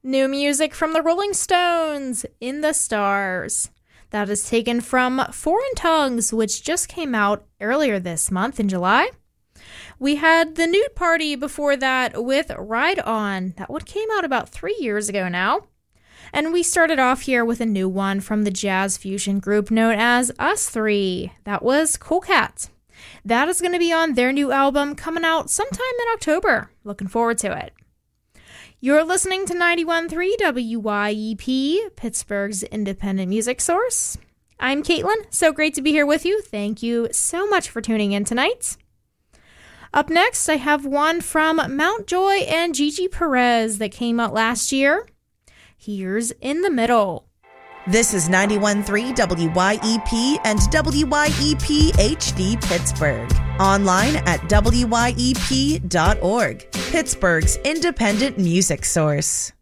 New music from the Rolling Stones, In the Stars. That is taken from Foreign Tongues, which just came out earlier this month in July. We had The Nude Party before that with Ride On. That one came out about 3 years ago now. And we started off here with a new one from the jazz fusion group known as Us Three. That was Cool Cat. That is going to be on their new album coming out sometime in October. Looking forward to it. You're listening to 91.3 WYEP, Pittsburgh's independent music source. I'm Caitlin. So great to be here with you. Thank you so much for tuning in tonight. Up next, I have one from Mountjoy and Gigi Perez that came out last year. Here's In the Middle. This is 91.3 WYEP and WYEP HD Pittsburgh. Online at wyep.org, Pittsburgh's independent music source.